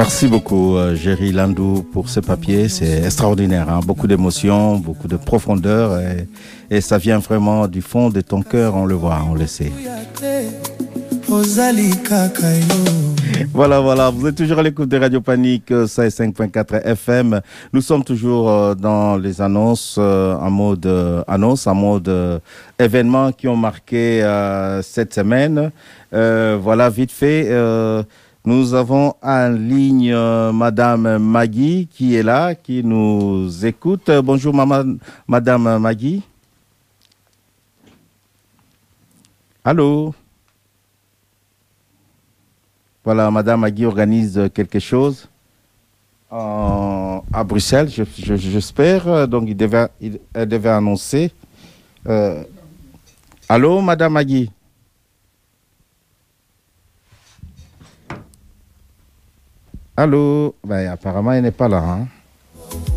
Merci beaucoup, Jerry Landou, pour ce papier. C'est extraordinaire, hein? Beaucoup d'émotions, beaucoup de profondeur, et ça vient vraiment du fond de ton cœur, on le voit, on le sait. Voilà, vous êtes toujours à l'écoute de Radio Panique 5.4 FM. Nous sommes toujours dans les annonces, en mode événements qui ont marqué cette semaine. Voilà, vite fait, nous avons en ligne Madame Maggie qui est là, qui nous écoute. Bonjour Madame Maggie. Allô? Voilà, Madame Magui organise quelque chose à Bruxelles, j'espère. Donc, elle devait annoncer. Allô, Madame Magui? Allô? Ben, apparemment, elle n'est pas là. Hein?